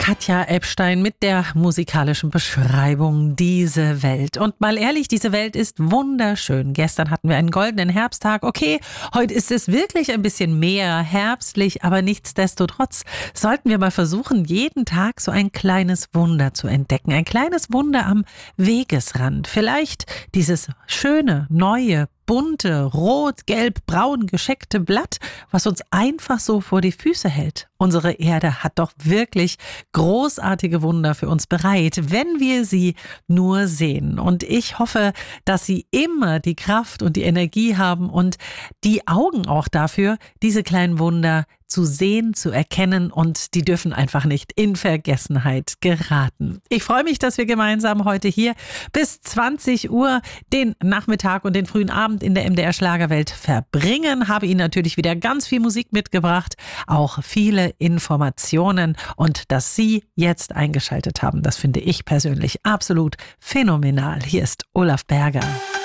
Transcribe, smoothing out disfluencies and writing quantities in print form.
Katja Epstein mit der musikalischen Beschreibung Diese Welt. Und mal ehrlich, diese Welt ist wunderschön. Gestern hatten wir einen goldenen Herbsttag. Okay, heute ist es wirklich ein bisschen mehr herbstlich, aber nichtsdestotrotz sollten wir mal versuchen, jeden Tag so ein kleines Wunder zu entdecken. Ein kleines Wunder am Wegesrand. Vielleicht dieses schöne, neue, bunte, rot, gelb, braun gescheckte Blatt, was uns einfach so vor die Füße hält. Unsere Erde hat doch wirklich großartige Wunder für uns bereit, wenn wir sie nur sehen. Und ich hoffe, dass Sie immer die Kraft und die Energie haben und die Augen auch dafür, diese kleinen Wunder zu sehen, zu erkennen, und die dürfen einfach nicht in Vergessenheit geraten. Ich freue mich, dass wir gemeinsam heute hier bis 20 Uhr den Nachmittag und den frühen Abend in der MDR Schlagerwelt verbringen. Habe Ihnen natürlich wieder ganz viel Musik mitgebracht, auch viele Informationen, und dass Sie jetzt eingeschaltet haben, das finde ich persönlich absolut phänomenal. Hier ist Olaf Berger.